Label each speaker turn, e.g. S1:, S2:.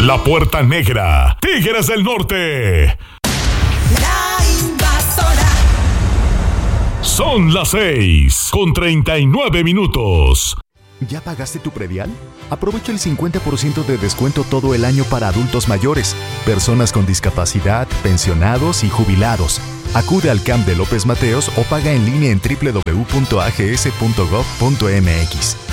S1: La Puerta Negra, Tigres del Norte.
S2: La Invasora.
S1: Son las 6:39.
S3: ¿Ya pagaste tu predial? Aprovecha el 50% de descuento todo el año para adultos mayores, personas con discapacidad, pensionados y jubilados. Acude al CAMP de López Mateos o paga en línea en www.ags.gov.mx.